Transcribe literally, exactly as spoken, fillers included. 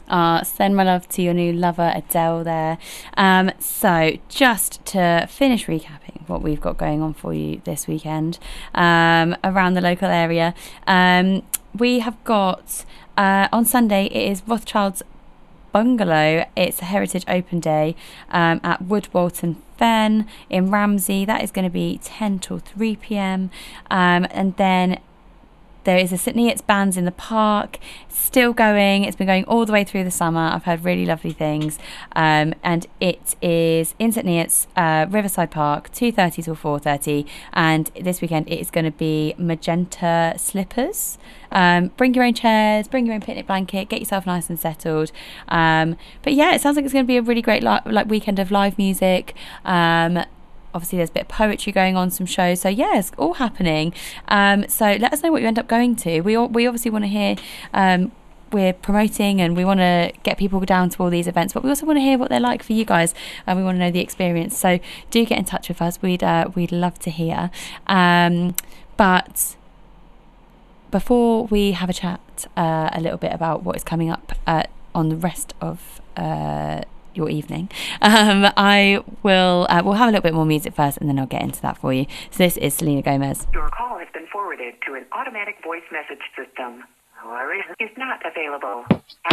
Uh, send my love to your new lover, Adele, there. Um, so, just to finish recapping what we've got going on for you this weekend um, around the local area, um, we have got uh, on Sunday, it is Rothschild's Bungalow. It's a Heritage Open Day um, at Wood Walton Fen in Ramsey. That is going to be ten till three p.m. Um, and then there is a St Neots Bands in the Park, still going. It's been going all the way through the summer. I've heard really lovely things. Um, and it is in St Neots, uh, Riverside Park, two thirty till four thirty. And this weekend it is going to be Magenta Slippers. Um, bring your own chairs, bring your own picnic blanket, get yourself nice and settled. Um, but yeah, it sounds like it's going to be a really great li- like weekend of live music. Um, Obviously, there's a bit of poetry going on, some shows. So, yeah, it's all happening. Um, so, let us know what you end up going to. We all, we obviously want to hear, um, we're promoting and we want to get people down to all these events, but we also want to hear what they're like for you guys, and we want to know the experience. So, do get in touch with us. We'd, uh, we'd love to hear. Um, but before we have a chat uh, a little bit about what is coming up uh, on the rest of uh your evening, um, I will uh, we'll have a little bit more music first, and then I'll get into that for you. So this is Selena Gomez. Your call has been forwarded to an automatic voice message system. However, is not available.